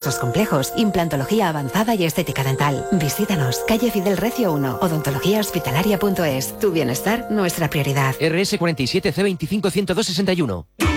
casos complejos, implantología avanzada y estética dental. Visítanos, calle Fidel Recio 1, odontologíahospitalaria.es. Tu bienestar, nuestra prioridad. RS 47 C25 102 61.